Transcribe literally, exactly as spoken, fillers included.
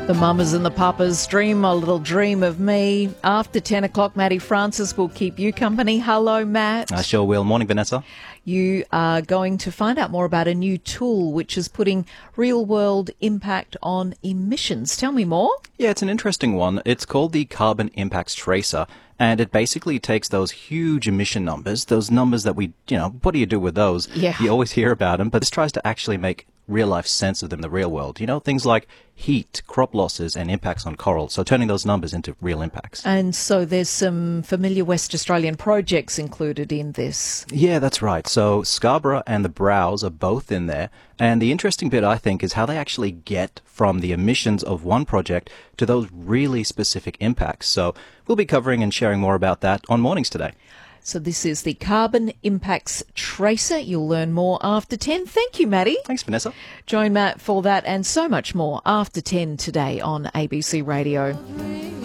The mamas and the papas, dream a little dream of me. After ten o'clock, Matty Francis will keep you company. Hello, Matt. I sure will. Morning, Vanessa. You are going to find out more about a new tool which is putting real-world impact on emissions. Tell me more. Yeah, it's an interesting one. It's called the Carbon Impacts Tracer, and it basically takes those huge emission numbers, those numbers that we, you know, what do you do with those? Yeah. You always hear about them, but this tries to actually make real-life sense of them in the real world. You know, things like heat, crop losses, and impacts on coral. So turning those numbers into real impacts. And so there's some familiar West Australian projects included in this. Yeah, that's right. So Scarborough and the Browse are both in there. And the interesting bit, I think, is how they actually get from the emissions of one project to those really specific impacts. So we'll be covering and sharing more about that on Mornings today. So this is the Carbon Impacts Tracer. You'll learn more after ten. Thank you, Maddie. Thanks, Vanessa. Join Matt for that and so much more after ten today on A B C Radio.